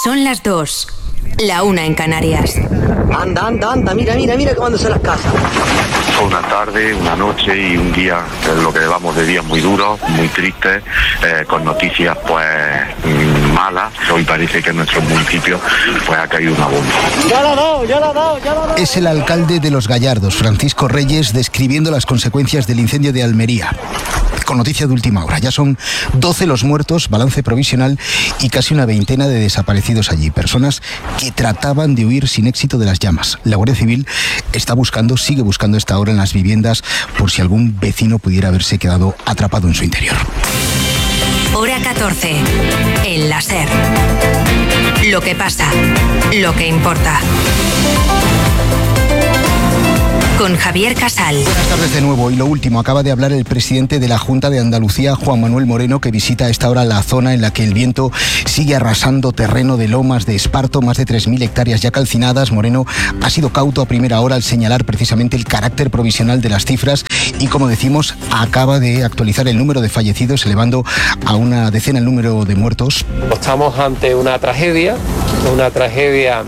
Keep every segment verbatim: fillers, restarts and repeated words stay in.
Son las dos, la una en Canarias. Anda, anda, anda, mira, mira, mira cómo andan las casas. Una tarde, una noche y un día, lo que llevamos de días muy duros, muy tristes, eh, con noticias pues malas. Hoy parece que en nuestro municipio pues ha caído una bomba. Ya la ha dado, ya la ha dado, ya la ha dado. Es el alcalde de Los Gallardos, Francisco Reyes, describiendo las consecuencias del incendio de Almería. Con noticia de última hora, ya son doce los muertos, balance provisional, y casi una veintena de desaparecidos allí. Personas que trataban de huir sin éxito de las llamas. La Guardia Civil está buscando, sigue buscando a esta hora en las viviendas por si algún vecino pudiera haberse quedado atrapado en su interior. Hora catorce, en la SER. Lo que pasa, lo que importa. Con Javier Casal. Buenas tardes de nuevo. Y lo último, acaba de hablar el presidente de la Junta de Andalucía, Juan Manuel Moreno, que visita a esta hora la zona en la que el viento sigue arrasando terreno de Lomas de Esparto, más de tres mil hectáreas ya calcinadas. Moreno ha sido cauto a primera hora al señalar precisamente el carácter provisional de las cifras y, como decimos, acaba de actualizar el número de fallecidos, elevando a una decena el número de muertos. Estamos ante una tragedia, una tragedia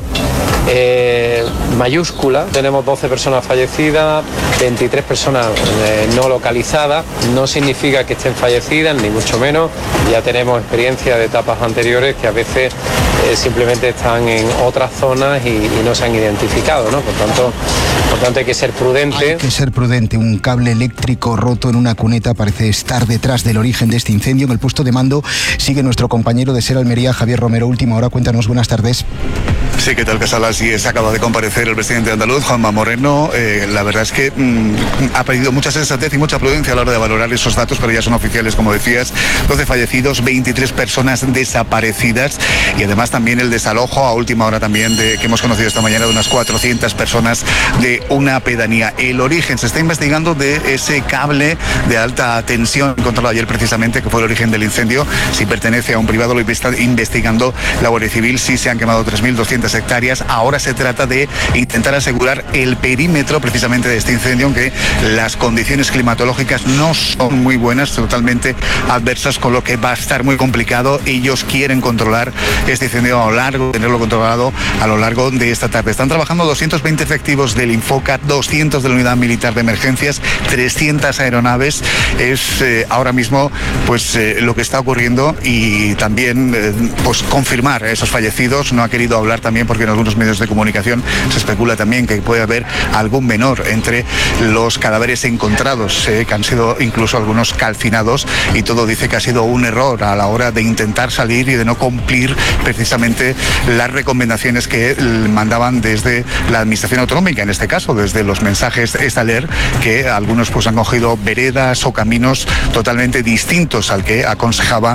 eh, mayúscula. Tenemos doce personas fallecidas, veintitrés personas eh, no localizadas. No significa que estén fallecidas, ni mucho menos. Ya tenemos experiencia de etapas anteriores que a veces eh, simplemente están en otras zonas y, y no se han identificado, ¿no? Por tanto, por tanto hay que ser prudente. Hay que ser prudente. Un cable eléctrico roto en una cuneta parece estar detrás del origen de este incendio. En el puesto de mando sigue nuestro compañero de SER Almería, Javier Romero. Última hora, cuéntanos, buenas tardes. Sí, ¿qué tal, Casal? Así es, acaba de comparecer el presidente andaluz, Juanma Moreno. Eh, la verdad es que mmm, ha pedido mucha sensatez y mucha prudencia a la hora de valorar esos datos, pero ya son oficiales, como decías. doce fallecidos, veintitrés personas desaparecidas y además también el desalojo a última hora también de, que hemos conocido esta mañana, de unas cuatrocientas personas de una pedanía. El origen se está investigando de ese cable de alta tensión encontrado ayer precisamente, que fue el origen del incendio. Si pertenece a un privado, lo está investigando la Guardia Civil. Sí se han quemado tres mil doscientas hectáreas. Ahora se trata de intentar asegurar el perímetro precisamente de este incendio, aunque las condiciones climatológicas no son muy buenas, totalmente adversas, con lo que va a estar muy complicado. Ellos quieren controlar este incendio a lo largo, tenerlo controlado a lo largo de esta tarde. Están trabajando doscientos veinte efectivos del Infoca, doscientos de la Unidad Militar de Emergencias, trescientas aeronaves. Es eh, ahora mismo pues eh, lo que está ocurriendo, y también eh, pues confirmar esos fallecidos. No ha querido hablar también porque en algunos medios de comunicación se especula también que puede haber algún menor entre los cadáveres encontrados, eh, que han sido incluso algunos calcinados, y todo dice que ha sido un error a la hora de intentar salir y de no cumplir precisamente las recomendaciones que mandaban desde la Administración Autonómica, en este caso desde los mensajes Estaler, que algunos pues han cogido veredas o caminos totalmente distintos al que aconsejaba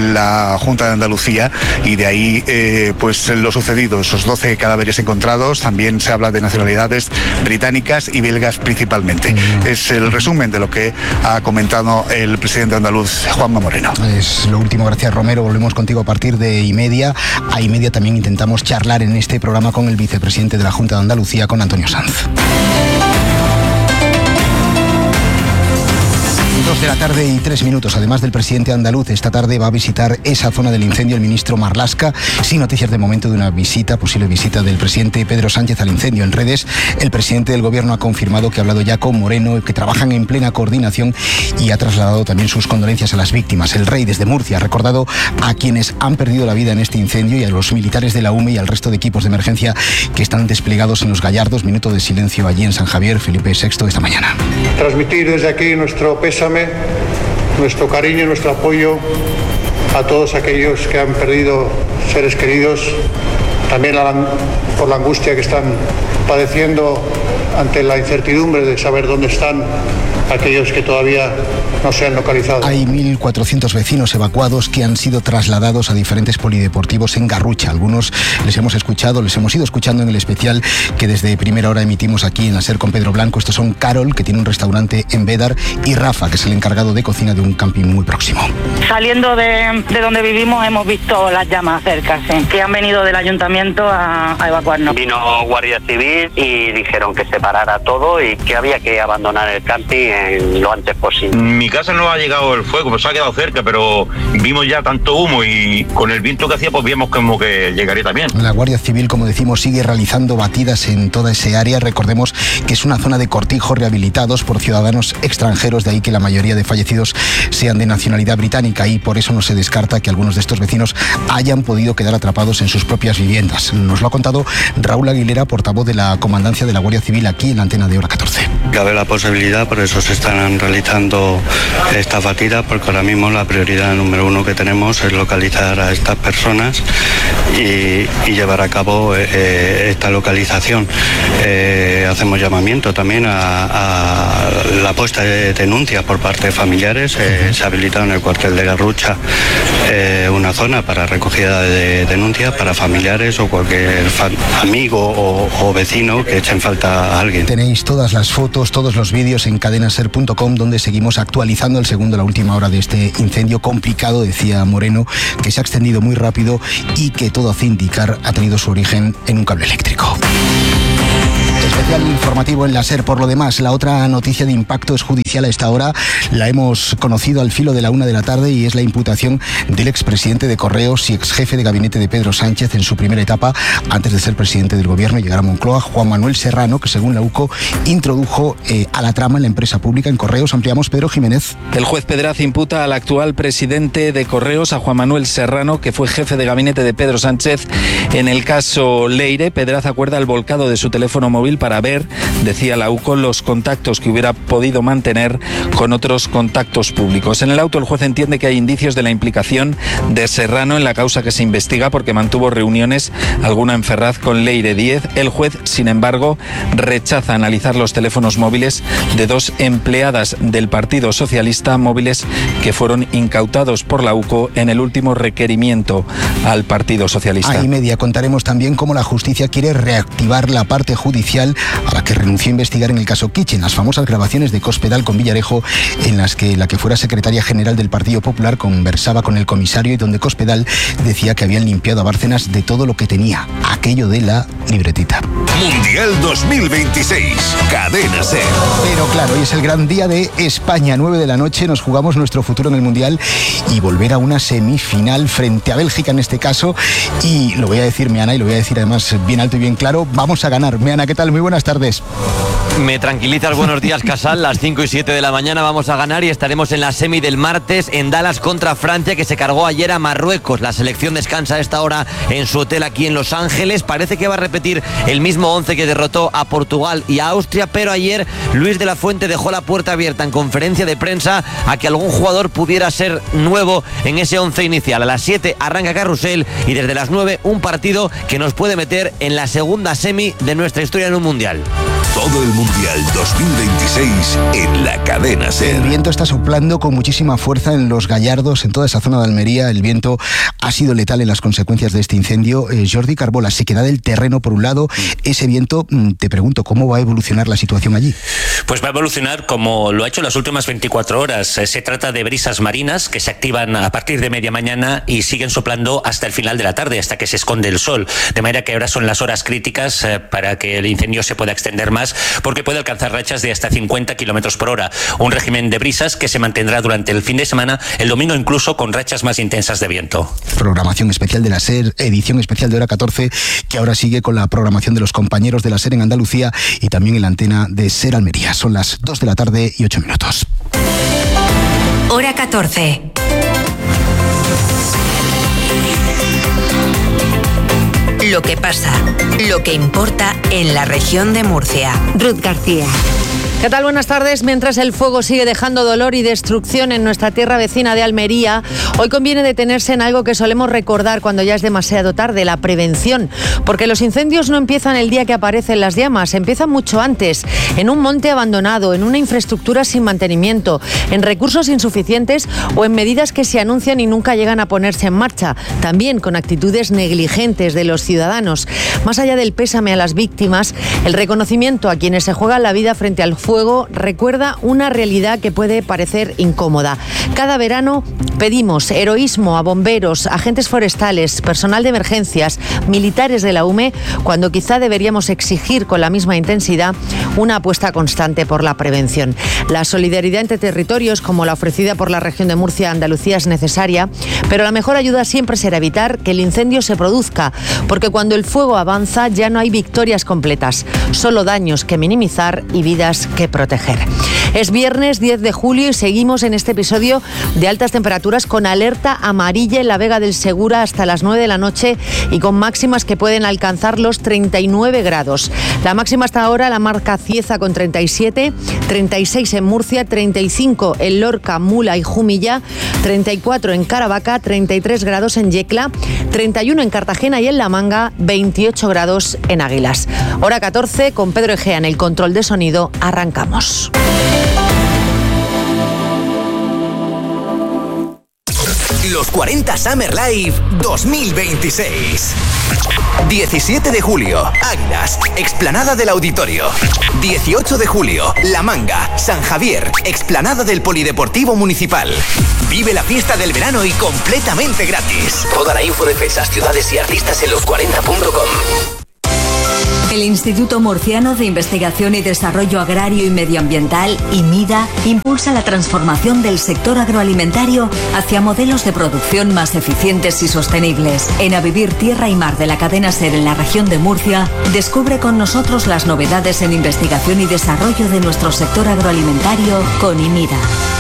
la Junta de Andalucía, y de ahí eh, pues lo sucedido, esos doce cadáveres encontrados. También se habla de nacionalidades británicas y belgas principalmente. Es el resumen de lo que ha comentado el presidente andaluz, Juanma Moreno. Es lo último, gracias Romero. Volvemos contigo a partir de y media. A y media también intentamos charlar en este programa con el vicepresidente de la Junta de Andalucía, con Antonio Sanz. Dos de la tarde y tres minutos. Además del presidente andaluz, esta tarde va a visitar esa zona del incendio el ministro Marlaska. Sin noticias de momento de una visita, posible visita del presidente Pedro Sánchez al incendio. En redes, el presidente del gobierno ha confirmado que ha hablado ya con Moreno, que trabajan en plena coordinación, y ha trasladado también sus condolencias a las víctimas. El rey, desde Murcia, ha recordado a quienes han perdido la vida en este incendio y a los militares de la U M E y al resto de equipos de emergencia que están desplegados en Los Gallardos. Minuto de silencio allí en San Javier. Felipe sexto esta mañana. Transmitir desde aquí nuestro pésame, nuestro cariño y nuestro apoyo a todos aquellos que han perdido seres queridos, también a la, por la angustia que están padeciendo ante la incertidumbre de saber dónde están aquellos que todavía no se han localizado. Hay mil cuatrocientos vecinos evacuados que han sido trasladados a diferentes polideportivos en Garrucha. Algunos les hemos escuchado, les hemos ido escuchando en el especial que desde primera hora emitimos aquí en la SER con Pedro Blanco. Estos son Carol, que tiene un restaurante en Bédar, y Rafa, que es el encargado de cocina de un camping muy próximo. Saliendo de, de donde vivimos hemos visto las llamas acercarse, que han venido del ayuntamiento a, a evacuarnos. Vino Guardia Civil y dijeron que se parara todo y que había que abandonar el camping apaguen lo antes posible. En mi casa no ha llegado el fuego, pues ha quedado cerca, pero vimos ya tanto humo y con el viento que hacía, pues vimos como que llegaría también. La Guardia Civil, como decimos, sigue realizando batidas en toda ese área. Recordemos que es una zona de cortijos rehabilitados por ciudadanos extranjeros, de ahí que la mayoría de fallecidos sean de nacionalidad británica, y por eso no se descarta que algunos de estos vecinos hayan podido quedar atrapados en sus propias viviendas. Nos lo ha contado Raúl Aguilera, portavoz de la Comandancia de la Guardia Civil, aquí en la antena de Hora catorce. Cabe la posibilidad, por eso se están realizando estas batidas, porque ahora mismo la prioridad número uno que tenemos es localizar a estas personas y, y llevar a cabo eh, esta localización. Eh, hacemos llamamiento también a, a la puesta de denuncias por parte de familiares. Eh, se ha habilitado en el cuartel de Garrucha eh, una zona para recogida de denuncias para familiares o cualquier fa- amigo o, o vecino que echen falta a alguien. Tenéis todas las fotos, todos los vídeos en cadena ser punto com, donde seguimos actualizando el segundo, la última hora de este incendio complicado, decía Moreno, que se ha extendido muy rápido y que todo hace indicar ha tenido su origen en un cable eléctrico. Especial informativo en la SER. Por lo demás, la otra noticia de impacto es judicial a esta hora. La hemos conocido al filo de la una de la tarde y es la imputación del expresidente de Correos y exjefe de gabinete de Pedro Sánchez en su primera etapa antes de ser presidente del gobierno y llegar a Moncloa, Juan Manuel Serrano, que según la U C O introdujo eh, a la trama en la empresa pública en Correos. Ampliamos, Pedro Jiménez. El juez Pedraz imputa al actual presidente de Correos, a Juan Manuel Serrano, que fue jefe de gabinete de Pedro Sánchez en el caso Leire. Pedraz acuerda el volcado de su teléfono móvil para ver, decía la U C O, los contactos que hubiera podido mantener con otros contactos públicos. En el auto, el juez entiende que hay indicios de la implicación de Serrano en la causa que se investiga porque mantuvo reuniones, alguna en Ferraz, con Leire Díez. El juez, sin embargo, rechaza analizar los teléfonos móviles de dos empleadas del Partido Socialista, móviles que fueron incautados por la U C O en el último requerimiento al Partido Socialista. A y media contaremos también cómo la justicia quiere reactivar la parte judicial a la que renunció a investigar en el caso Kitchen, las famosas grabaciones de Cospedal con Villarejo, en las que la que fuera secretaria general del Partido Popular conversaba con el comisario y donde Cospedal decía que habían limpiado a Bárcenas de todo lo que tenía, aquello de la libretita. Mundial dos mil veintiséis, Cadena SER. Pero claro, hoy es el gran día de España, nueve de la noche, nos jugamos nuestro futuro en el Mundial y volver a una semifinal frente a Bélgica en este caso, y lo voy a decir, Meana, y lo voy a decir además bien alto y bien claro, vamos a ganar. Meana, ¿qué tal? Muy buenas tardes. Me tranquilizas, buenos días, Casal. Las cinco y siete de la mañana vamos a ganar y estaremos en la semi del martes en Dallas contra Francia, que se cargó ayer a Marruecos. La selección descansa a esta hora en su hotel aquí en Los Ángeles. Parece que va a repetir el mismo once que derrotó a Portugal y a Austria, pero ayer Luis de la Fuente dejó la puerta abierta en conferencia de prensa a que algún jugador pudiera ser nuevo en ese once inicial. A las siete arranca Carrusel y desde las nueve un partido que nos puede meter en la segunda semi de nuestra historia en un mundial. Todo el Mundial dos mil veintiséis en la Cadena SER. El viento está soplando con muchísima fuerza en Los Gallardos, en toda esa zona de Almería. El viento ha sido letal en las consecuencias de este incendio. Eh, Jordi Carbola, sequedad del terreno por un lado. Ese viento, te pregunto, ¿cómo va a evolucionar la situación allí? Pues va a evolucionar como lo ha hecho en las últimas veinticuatro horas. Se trata de brisas marinas que se activan a partir de media mañana y siguen soplando hasta el final de la tarde, hasta que se esconde el sol. De manera que ahora son las horas críticas eh, para que el incendio se pueda extender más, porque puede alcanzar rachas de hasta cincuenta kilómetros por hora. Un régimen de brisas que se mantendrá durante el fin de semana, el domingo incluso con rachas más intensas de viento. Programación especial de la SER, edición especial de Hora catorce, que ahora sigue con la programación de los compañeros de la SER en Andalucía y también en la antena de SER Almería. Son las dos de la tarde y ocho minutos. Hora catorce. Lo que pasa, lo que importa en la región de Murcia. Ruth García. ¿Qué tal? Buenas tardes. Mientras el fuego sigue dejando dolor y destrucción en nuestra tierra vecina de Almería, hoy conviene detenerse en algo que solemos recordar cuando ya es demasiado tarde, la prevención. Porque los incendios no empiezan el día que aparecen las llamas, empiezan mucho antes, en un monte abandonado, en una infraestructura sin mantenimiento, en recursos insuficientes o en medidas que se anuncian y nunca llegan a ponerse en marcha. También con actitudes negligentes de los ciudadanos. Más allá del pésame a las víctimas, el reconocimiento a quienes se juegan la vida frente al fuego fuego recuerda una realidad que puede parecer incómoda. Cada verano pedimos heroísmo a bomberos, agentes forestales, personal de emergencias, militares de la U M E, cuando quizá deberíamos exigir con la misma intensidad una apuesta constante por la prevención. La solidaridad entre territorios, como la ofrecida por la región de Murcia, Andalucía, es necesaria, pero la mejor ayuda siempre será evitar que el incendio se produzca, porque cuando el fuego avanza ya no hay victorias completas, solo daños que minimizar y vidas que proteger. Es viernes diez de julio y seguimos en este episodio de altas temperaturas con alerta amarilla en la Vega del Segura hasta las nueve de la noche y con máximas que pueden alcanzar los treinta y nueve grados. La máxima hasta ahora la marca Cieza con treinta y siete, treinta y seis en Murcia, treinta y cinco en Lorca, Mula y Jumilla, treinta y cuatro en Caravaca, treinta y tres grados en Yecla, treinta y uno en Cartagena y en La Manga, veintiocho grados en Águilas. Hora catorce, con Pedro Egea en el control de sonido, arrancamos. Los cuarenta Summer Live dos mil veintiséis. diecisiete de julio, Águilas, explanada del Auditorio. dieciocho de julio, La Manga, San Javier, explanada del Polideportivo Municipal. Vive la fiesta del verano y completamente gratis. Toda la info de fechas, ciudades y artistas en los cuarenta punto com. El Instituto Murciano de Investigación y Desarrollo Agrario y Medioambiental, IMIDA, impulsa la transformación del sector agroalimentario hacia modelos de producción más eficientes y sostenibles. En A Vivir Tierra y Mar de la cadena SER en la región de Murcia, descubre con nosotros las novedades en investigación y desarrollo de nuestro sector agroalimentario con IMIDA.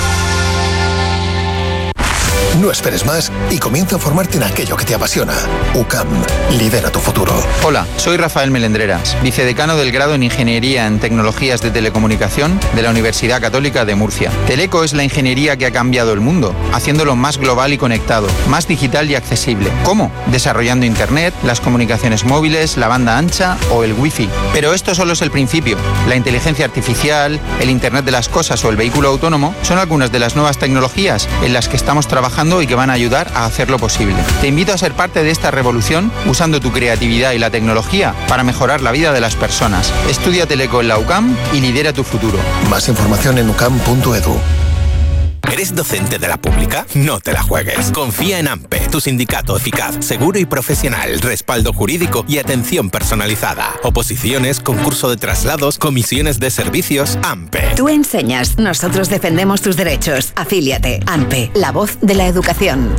No esperes más y comienza a formarte en aquello que te apasiona. U C A M, lidera tu futuro. Hola, soy Rafael Melendreras, vicedecano del grado en Ingeniería en Tecnologías de Telecomunicación de la Universidad Católica de Murcia. Teleco es la ingeniería que ha cambiado el mundo, haciéndolo más global y conectado, más digital y accesible. ¿Cómo? Desarrollando Internet, las comunicaciones móviles, la banda ancha o el Wi-Fi. Pero esto solo es el principio. La inteligencia artificial, el Internet de las cosas o el vehículo autónomo son algunas de las nuevas tecnologías en las que estamos trabajando y que van a ayudar a hacerlo posible. Te invito a ser parte de esta revolución usando tu creatividad y la tecnología para mejorar la vida de las personas. Estudia Teleco en la U C A M y lidera tu futuro. Más información en u c a m punto e d u. ¿Eres docente de la pública? No te la juegues. Confía en AMPE, tu sindicato eficaz, seguro y profesional, respaldo jurídico y atención personalizada. Oposiciones, concurso de traslados, comisiones de servicios, AMPE. Tú enseñas, nosotros defendemos tus derechos. Afíliate. AMPE, la voz de la educación.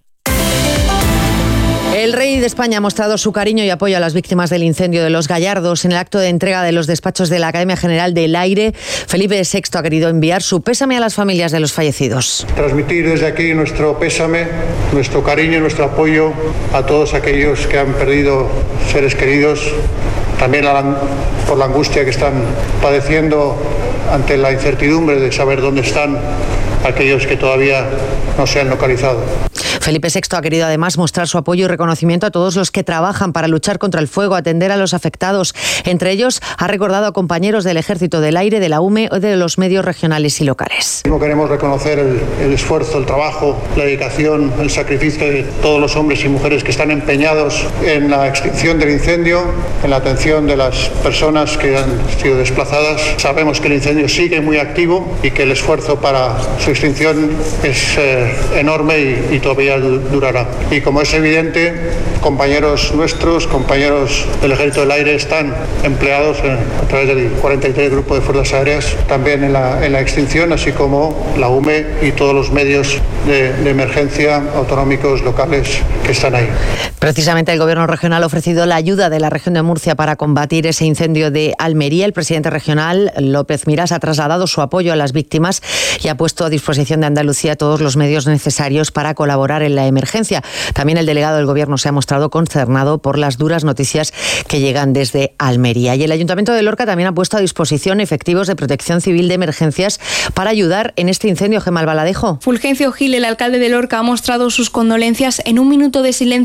El rey de España ha mostrado su cariño y apoyo a las víctimas del incendio de Los Gallardos. En el acto de entrega de los despachos de la Academia General del Aire, Felipe sexto ha querido enviar su pésame a las familias de los fallecidos. Transmitir desde aquí nuestro pésame, nuestro cariño y nuestro apoyo a todos aquellos que han perdido seres queridos, también por la angustia que están padeciendo ante la incertidumbre de saber dónde están aquellos que todavía no se han localizado. Felipe sexto ha querido además mostrar su apoyo y reconocimiento a todos los que trabajan para luchar contra el fuego, atender a los afectados. Entre ellos, ha recordado a compañeros del Ejército del Aire, de la U M E o de los medios regionales y locales. Queremos reconocer el, el esfuerzo, el trabajo, la dedicación, el sacrificio de todos los hombres y mujeres que están empeñados en la extinción del incendio, en la atención de las personas que han sido desplazadas. Sabemos que el incendio sigue muy activo y que el esfuerzo para su extinción es eh, enorme y, y todavía durará. Y como es evidente, compañeros nuestros, compañeros del Ejército del Aire están empleados en, a través del cuarenta y tres Grupo de Fuerzas Aéreas también en la, en la extinción, así como la U M E y todos los medios de, de emergencia autonómicos locales que están ahí. Precisamente el Gobierno regional ha ofrecido la ayuda de la región de Murcia para combatir ese incendio de Almería. El presidente regional, López Miras, ha trasladado su apoyo a las víctimas y ha puesto a disposición de Andalucía todos los medios necesarios para colaborar en la emergencia. También el delegado del Gobierno se ha mostrado consternado por las duras noticias que llegan desde Almería. Y el Ayuntamiento de Lorca también ha puesto a disposición efectivos de protección civil de emergencias para ayudar en este incendio. Gemma Albaladejo. Fulgencio Gil, el alcalde de Lorca, ha mostrado sus condolencias en un minuto de silencio y se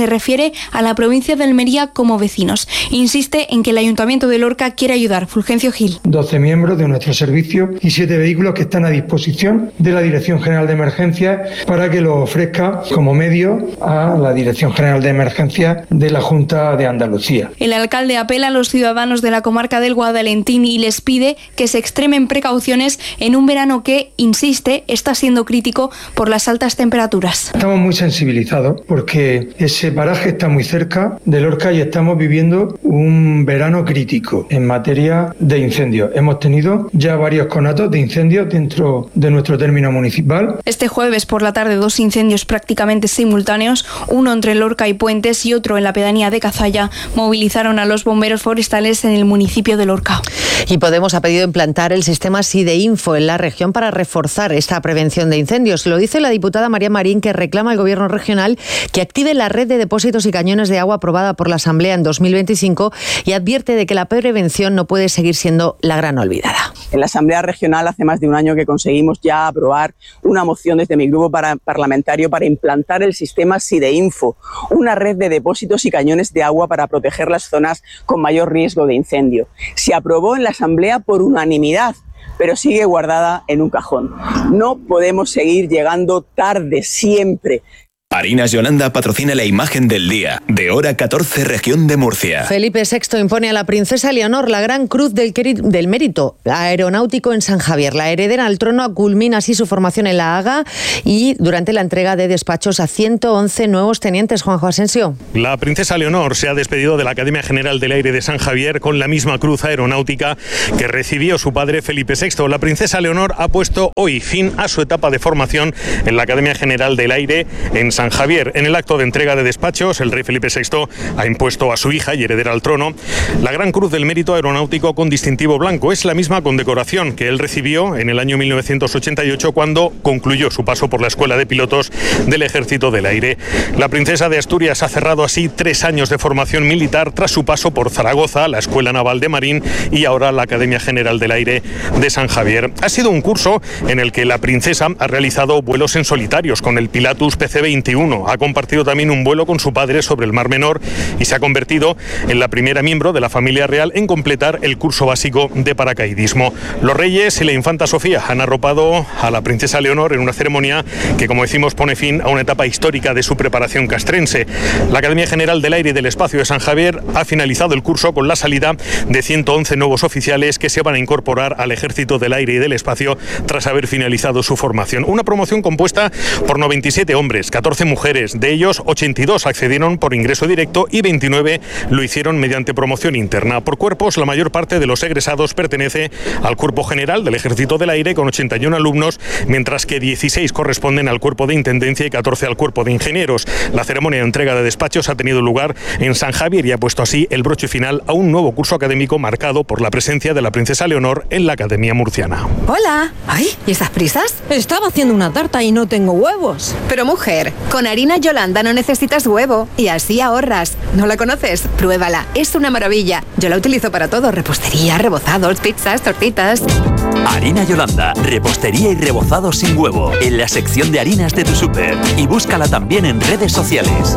se refiere a la provincia de Almería como vecinos. Insiste en que el Ayuntamiento de Lorca quiere ayudar. Fulgencio Gil. doce miembros de nuestro servicio y siete vehículos que están a disposición de la Dirección General de Emergencias para que lo ofrezca como medio a la Dirección General de Emergencias de la Junta de Andalucía. El alcalde apela a los ciudadanos de la comarca del Guadalentín y les pide que se extremen precauciones en un verano que, insiste, está siendo crítico por las altas temperaturas. Estamos muy sensibilizados porque ese paraje está muy cerca de Lorca y estamos viviendo un verano crítico en materia de incendios. Hemos tenido ya varios conatos de incendios dentro de nuestro término municipal. Este jueves por la tarde dos incendios prácticamente simultáneos, uno entre Lorca y Puentes y otro en la pedanía de Cazalla, movilizaron a los bomberos forestales en el municipio de Lorca. Y Podemos ha pedido implantar el sistema SIDEINFO en la región para reforzar esta prevención de incendios. Lo dice la diputada María Marín, que reclama al Gobierno regional que active la red de depósitos y cañones de agua aprobada por la Asamblea en dos mil veinticinco y advierte de que la prevención no puede seguir siendo la gran olvidada. En la Asamblea Regional hace más de un año que conseguimos ya aprobar una moción desde mi grupo para, parlamentario para implantar el sistema SIDEINFO, una red de depósitos y cañones de agua para proteger las zonas con mayor riesgo de incendio. Se aprobó en la Asamblea por unanimidad, pero sigue guardada en un cajón. No podemos seguir llegando tarde siempre. Harinas Yolanda patrocina la imagen del día, de hora catorce, región de Murcia. Felipe sexto impone a la princesa Leonor la Gran Cruz del, del Mérito Aeronáutico en San Javier. La heredera al trono culmina así su formación en la Haga y durante la entrega de despachos a ciento once nuevos tenientes. Juanjo Asensio. La princesa Leonor se ha despedido de la Academia General del Aire de San Javier con la misma cruz aeronáutica que recibió su padre Felipe sexto. La princesa Leonor ha puesto hoy fin a su etapa de formación en la Academia General del Aire en San Javier. En el acto de entrega de despachos, el rey Felipe sexto ha impuesto a su hija y heredera al trono la Gran Cruz del Mérito Aeronáutico con distintivo blanco. Es la misma condecoración que él recibió en el año mil novecientos ochenta y ocho cuando concluyó su paso por la Escuela de Pilotos del Ejército del Aire. La princesa de Asturias ha cerrado así tres años de formación militar tras su paso por Zaragoza, la Escuela Naval de Marín y ahora la Academia General del Aire de San Javier. Ha sido un curso en el que la princesa ha realizado vuelos en solitarios con el Pilatus P C veintiuno. Ha compartido también un vuelo con su padre sobre el Mar Menor y se ha convertido en la primera miembro de la familia real en completar el curso básico de paracaidismo. Los reyes y la infanta Sofía han arropado a la princesa Leonor en una ceremonia que, como decimos, pone fin a una etapa histórica de su preparación castrense. La Academia General del Aire y del Espacio de San Javier ha finalizado el curso con la salida de ciento once nuevos oficiales que se van a incorporar al Ejército del Aire y del Espacio tras haber finalizado su formación. Una promoción compuesta por noventa y siete hombres, catorce mujeres. De ellos, ochenta y dos accedieron por ingreso directo y veintinueve lo hicieron mediante promoción interna. Por cuerpos, la mayor parte de los egresados pertenece al Cuerpo General del Ejército del Aire con ochenta y uno alumnos, mientras que dieciséis corresponden al Cuerpo de Intendencia y catorce al Cuerpo de Ingenieros. La ceremonia de entrega de despachos ha tenido lugar en San Javier y ha puesto así el broche final a un nuevo curso académico marcado por la presencia de la princesa Leonor en la Academia Murciana. Hola. Ay, ¿y esas prisas? Estaba haciendo una tarta y no tengo huevos. Pero mujer, con harina Yolanda no necesitas huevo y así ahorras. ¿No la conoces? Pruébala, es una maravilla. Yo la utilizo para todo, repostería, rebozados, pizzas, tortitas. Harina Yolanda, repostería y rebozado sin huevo, en la sección de harinas de tu súper. Y búscala también en redes sociales.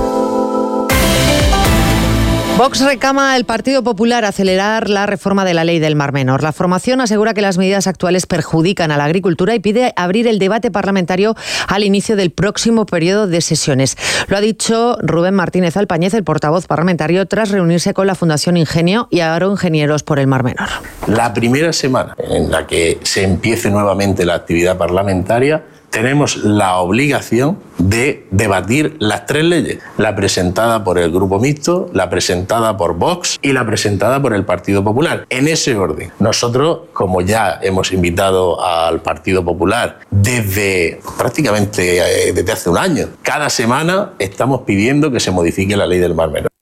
Vox reclama al Partido Popular acelerar la reforma de la ley del Mar Menor. La formación asegura que las medidas actuales perjudican a la agricultura y pide abrir el debate parlamentario al inicio del próximo periodo de sesiones. Lo ha dicho Rubén Martínez Alpañez, el portavoz parlamentario, tras reunirse con la Fundación Ingenio y Agroingenieros por el Mar Menor. La primera semana en la que se empiece nuevamente la actividad parlamentaria, tenemos la obligación de debatir las tres leyes, la presentada por el Grupo Mixto, la presentada por Vox y la presentada por el Partido Popular, en ese orden. Nosotros, como ya hemos invitado al Partido Popular desde prácticamente eh, desde hace un año, cada semana estamos pidiendo que se modifique la ley del Mar Menor.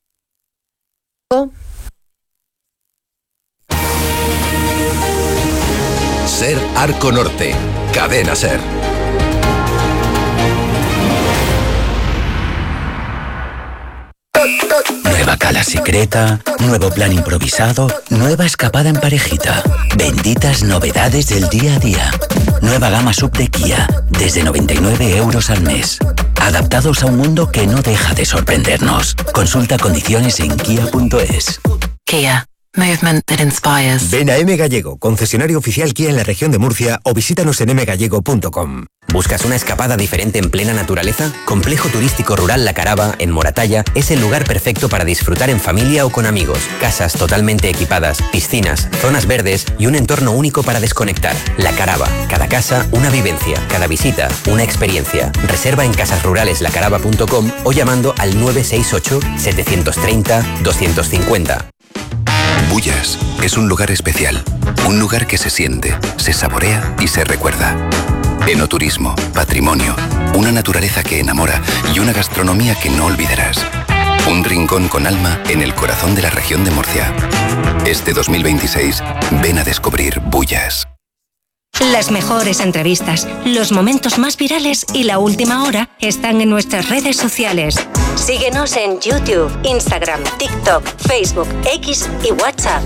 Ser Arco Norte, Cadena Ser. Nueva cala secreta, nuevo plan improvisado, nueva escapada en parejita. Benditas novedades del día a día. Nueva gama sub de Kia, desde noventa y nueve euros al mes. adaptados a un mundo que no deja de sorprendernos. Consulta condiciones en kia punto es. Kia. Movement that inspires. Ven a M Gallego, concesionario oficial Kia en la región de Murcia, o visítanos en m gallego punto com. ¿Buscas una escapada diferente en plena naturaleza? Complejo Turístico Rural La Caraba, en Moratalla, es el lugar perfecto para disfrutar en familia o con amigos. Casas totalmente equipadas, piscinas, zonas verdes y un entorno único para desconectar. La Caraba. Cada casa, una vivencia. Cada visita, una experiencia. Reserva en casas rurales la caraba punto com o llamando al nueve seis ocho, setecientos treinta, doscientos cincuenta. Bullas es un lugar especial, un lugar que se siente, se saborea y se recuerda. Enoturismo, patrimonio, una naturaleza que enamora y una gastronomía que no olvidarás. Un rincón con alma en el corazón de la región de Murcia. Este dos mil veintiséis, ven a descubrir Bullas. Las mejores entrevistas, los momentos más virales y la última hora están en nuestras redes sociales. Síguenos en YouTube, Instagram, TikTok, Facebook, X y WhatsApp.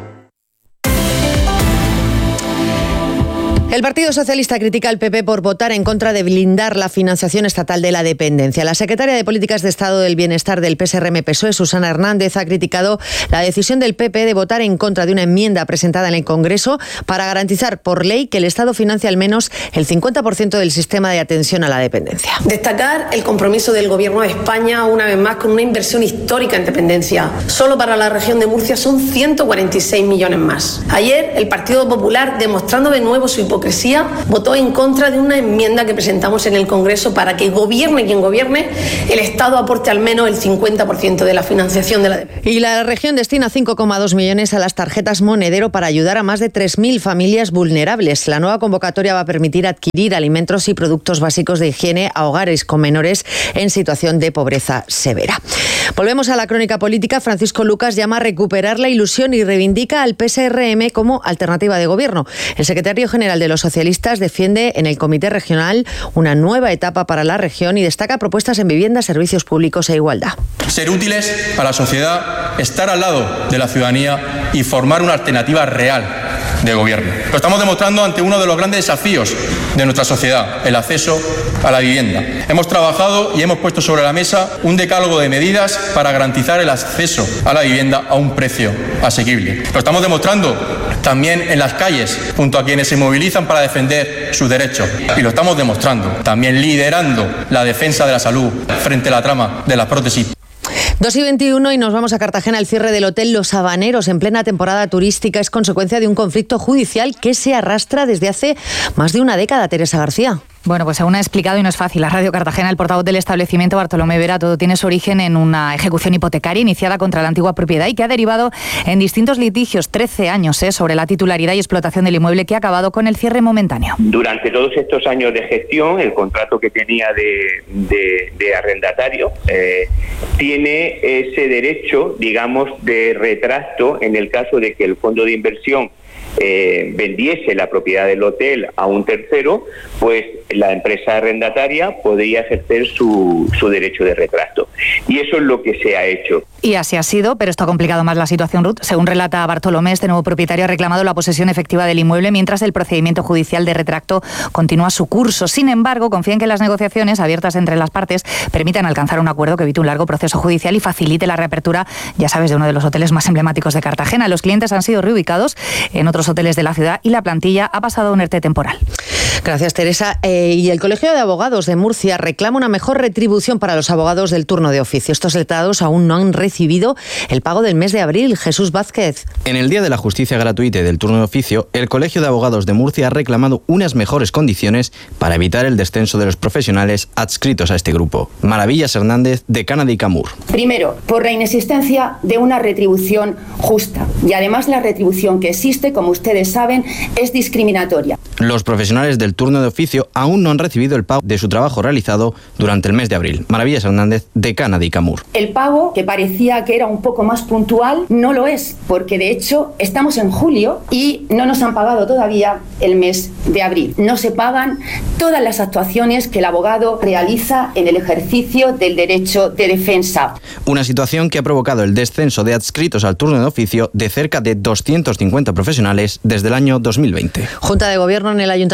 El Partido Socialista critica al P P por votar en contra de blindar la financiación estatal de la dependencia. La secretaria de Políticas de Estado del Bienestar del P S R M P S O E, Susana Hernández, ha criticado la decisión del P P de votar en contra de una enmienda presentada en el Congreso para garantizar por ley que el Estado financie al menos el cincuenta por ciento del sistema de atención a la dependencia. Destacar el compromiso del Gobierno de España, una vez más, con una inversión histórica en dependencia. Solo para la región de Murcia son ciento cuarenta y seis millones más. Ayer, el Partido Popular, demostrando de nuevo su hipocresía, votó en contra de una enmienda que presentamos en el Congreso para que gobierne quien gobierne, el Estado aporte al menos el cincuenta por ciento de la financiación de la dependencia. Y la región destina cinco coma dos millones a las tarjetas Monedero para ayudar a más de tres mil familias vulnerables. La nueva convocatoria va a permitir adquirir alimentos y productos básicos de higiene a hogares con menores en situación de pobreza severa. Volvemos a la crónica política. Francisco Lucas llama a recuperar la ilusión y reivindica al P S R M como alternativa de gobierno. El secretario general de los socialistas defiende en el Comité Regional una nueva etapa para la región y destaca propuestas en vivienda, servicios públicos e igualdad. Ser útiles a la sociedad, estar al lado de la ciudadanía y formar una alternativa real de gobierno. Lo estamos demostrando ante uno de los grandes desafíos de nuestra sociedad, el acceso a la vivienda. Hemos trabajado y hemos puesto sobre la mesa un decálogo de medidas para garantizar el acceso a la vivienda a un precio asequible. Lo estamos demostrando también en las calles, junto a quienes se movilizan para defender sus derechos. Y lo estamos demostrando también liderando la defensa de la salud frente a la trama de las prótesis. dos y veintiuno y nos vamos a Cartagena. El cierre del Hotel Los Habaneros en plena temporada turística es consecuencia de un conflicto judicial que se arrastra desde hace más de una década. Teresa García. Bueno, pues aún ha explicado y no es fácil. La Radio Cartagena, el portavoz del establecimiento, Bartolomé Vera, todo tiene su origen en una ejecución hipotecaria iniciada contra la antigua propiedad y que ha derivado en distintos litigios, trece años, ¿eh? sobre la titularidad y explotación del inmueble, que ha acabado con el cierre momentáneo. Durante todos estos años de gestión, el contrato que tenía de, de, de arrendatario eh, tiene ese derecho, digamos, de retracto en el caso de que el fondo de inversión Eh, vendiese la propiedad del hotel a un tercero, pues la empresa arrendataria podría ejercer su, su derecho de retracto. Y eso es lo que se ha hecho. Y así ha sido, pero esto ha complicado más la situación, Ruth. Según relata Bartolomé, este nuevo propietario ha reclamado la posesión efectiva del inmueble mientras el procedimiento judicial de retracto continúa su curso. Sin embargo, confía en que las negociaciones abiertas entre las partes permitan alcanzar un acuerdo que evite un largo proceso judicial y facilite la reapertura, ya sabes, de uno de los hoteles más emblemáticos de Cartagena. Los clientes han sido reubicados en otros hoteles de la ciudad y la plantilla ha pasado a un ERTE temporal. Gracias, Teresa. Eh, y el Colegio de Abogados de Murcia reclama una mejor retribución para los abogados del turno de oficio. Estos letrados aún no han recibido el pago del mes de abril. Jesús Vázquez. En el Día de la Justicia Gratuita y del turno de oficio, el Colegio de Abogados de Murcia ha reclamado unas mejores condiciones para evitar el descenso de los profesionales adscritos a este grupo. Maravillas Hernández, decana de ICAMUR. Primero, por la inexistencia de una retribución justa. Y además la retribución que existe, como ustedes saben, es discriminatoria. Los profesionales del turno de oficio aún no han recibido el pago de su trabajo realizado durante el mes de abril. Maravillas Hernández, decana de ICAMUR. El pago, que parecía que era un poco más puntual, no lo es, porque de hecho estamos en julio y no nos han pagado todavía el mes de abril. No se pagan todas las actuaciones que el abogado realiza en el ejercicio del derecho de defensa. Una situación que ha provocado el descenso de adscritos al turno de oficio de cerca de doscientos cincuenta profesionales desde el año dos mil veinte. Junta de Gobierno en el Ayuntamiento de Murcia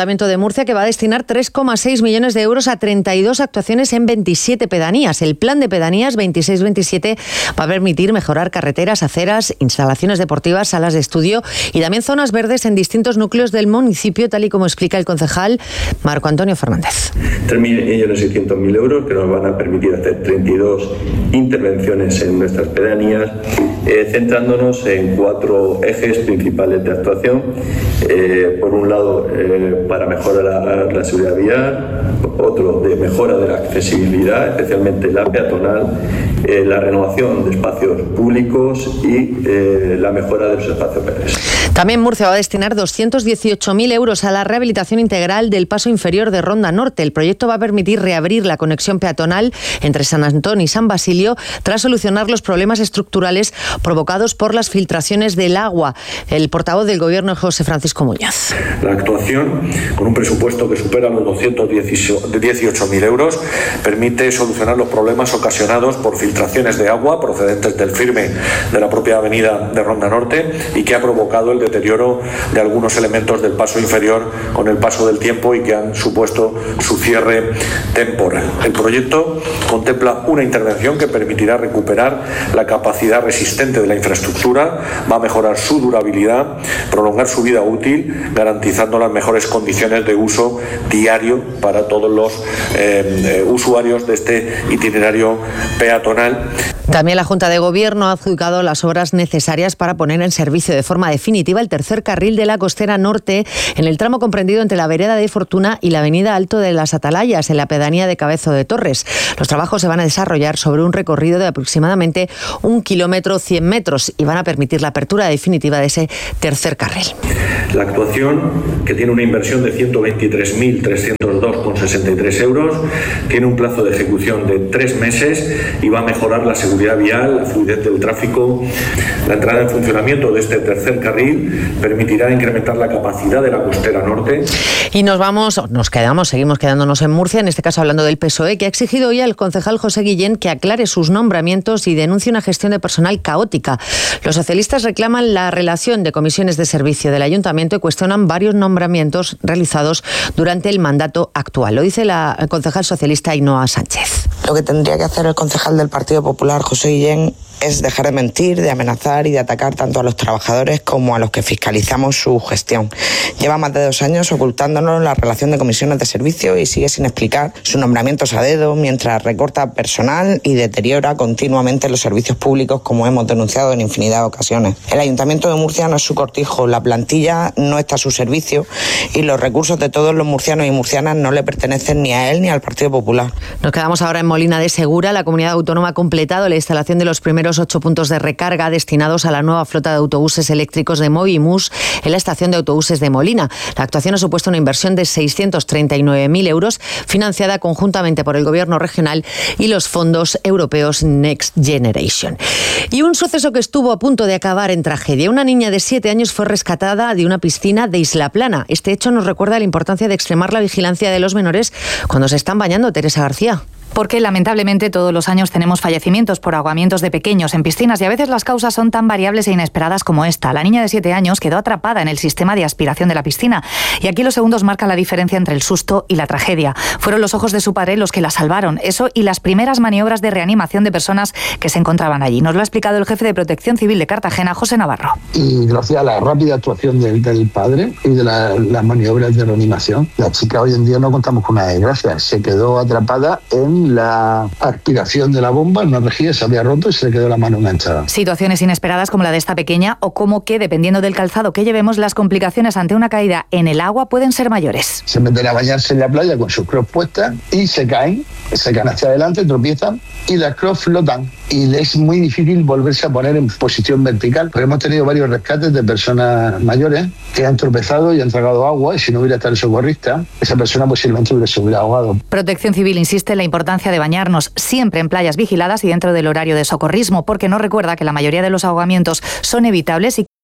Murcia, que va a destinar tres coma seis millones de euros a treinta y dos actuaciones en veintisiete pedanías. El plan de pedanías veintiséis veintisiete va a permitir mejorar carreteras, aceras, instalaciones deportivas, salas de estudio y también zonas verdes en distintos núcleos del municipio, tal y como explica el concejal Marco Antonio Fernández. tres millones seiscientos mil euros que nos van a permitir hacer treinta y dos intervenciones en nuestras pedanías, eh, centrándonos en cuatro ejes principales de actuación. Eh, por un lado, eh, para mejorar la, la seguridad vial, otro de mejora de la accesibilidad, especialmente la peatonal, eh, la renovación de espacios públicos y eh, la mejora de los espacios verdes. También Murcia va a destinar doscientos dieciocho mil euros a la rehabilitación integral del paso inferior de Ronda Norte. El proyecto va a permitir reabrir la conexión peatonal entre San Antón y San Basilio tras solucionar los problemas estructurales provocados por las filtraciones del agua. El portavoz del Gobierno, José Francisco Muñoz. La actuación, con un presupuesto que supera los doscientos dieciocho mil euros, permite solucionar los problemas ocasionados por filtraciones de agua procedentes del firme de la propia avenida de Ronda Norte y que ha provocado el deterioro de algunos elementos del paso inferior con el paso del tiempo y que han supuesto su cierre temporal. El proyecto contempla una intervención que permitirá recuperar la capacidad resistente de la infraestructura, va a mejorar su durabilidad, prolongar su vida útil, garantizando las mejores condiciones de uso diario para todos los eh, usuarios de este itinerario peatonal. También la Junta de Gobierno ha adjudicado las obras necesarias para poner en servicio de forma definitiva el tercer carril de la Costera Norte en el tramo comprendido entre la vereda de Fortuna y la avenida Alto de las Atalayas, en la pedanía de Cabezo de Torres. Los trabajos se van a desarrollar sobre un recorrido de aproximadamente un kilómetro cien metros y van a permitir la apertura definitiva de ese tercer carril. La actuación, que tiene una inversión de ciento veintitrés mil trescientos dos coma sesenta y tres euros, tiene un plazo de ejecución de tres meses y va a mejorar la seguridad vial, la fluidez del tráfico. La entrada en funcionamiento de este tercer carril permitirá incrementar la capacidad de la Costera Norte. Y nos vamos, nos quedamos, seguimos quedándonos en Murcia, en este caso hablando del P S O E, que ha exigido hoy al concejal José Guillén que aclare sus nombramientos y denuncie una gestión de personal caótica. Los socialistas reclaman la relación de comisiones de servicio del ayuntamiento y cuestionan varios nombramientos realizados durante el mandato actual. Lo dice la concejal socialista Ainhoa Sánchez. Lo que tendría que hacer el concejal del Partido Popular, José Guillén, es dejar de mentir, de amenazar y de atacar tanto a los trabajadores como a los que fiscalizamos su gestión. Lleva más de dos años ocultándonos la relación de comisiones de servicio y sigue sin explicar sus nombramientos a dedo mientras recorta personal y deteriora continuamente los servicios públicos, como hemos denunciado en infinidad de ocasiones. El Ayuntamiento de Murcia no es su cortijo, la plantilla no está a su servicio y los recursos de todos los murcianos y murcianas no le pertenecen ni a él ni al Partido Popular. Nos quedamos ahora en Molina de Segura. La comunidad autónoma ha completado la instalación de los primeros ocho puntos de recarga destinados a la nueva flota de autobuses eléctricos de Movimus en la estación de autobuses de Molina. La actuación ha supuesto una inversión de seiscientos treinta y nueve mil euros, financiada conjuntamente por el Gobierno regional y los fondos europeos Next Generation. Y un suceso que estuvo a punto de acabar en tragedia. Una niña de siete años fue rescatada de una piscina de Isla Plana. Este hecho nos recuerda la importancia de extremar la vigilancia de los menores cuando se están bañando. Teresa García. Porque lamentablemente todos los años tenemos fallecimientos por ahogamientos de pequeños en piscinas y a veces las causas son tan variables e inesperadas como esta. La niña de siete años quedó atrapada en el sistema de aspiración de la piscina y aquí los segundos marcan la diferencia entre el susto y la tragedia. Fueron los ojos de su padre los que la salvaron, eso y las primeras maniobras de reanimación de personas que se encontraban allí. Nos lo ha explicado el jefe de Protección Civil de Cartagena, José Navarro. Y gracias a la rápida actuación del, del padre y de la, las maniobras de reanimación, la chica hoy en día no contamos con una desgracia, se quedó atrapada en la aspiración de la bomba, en una rejilla se había roto y se le quedó la mano enganchada. Situaciones inesperadas como la de esta pequeña o como que, dependiendo del calzado que llevemos, las complicaciones ante una caída en el agua pueden ser mayores. Se meten a bañarse en la playa con sus crocs puestas y se caen, se caen hacia adelante, tropiezan y las crocs flotan y es muy difícil volverse a poner en posición vertical. Porque hemos tenido varios rescates de personas mayores que han tropezado y han tragado agua y si no hubiera estado el socorrista, esa persona posiblemente se hubiera ahogado. Protección Civil insiste en la importancia de bañarnos siempre en playas vigiladas y dentro del horario de socorrismo, porque nos recuerda que la mayoría de los ahogamientos son evitables y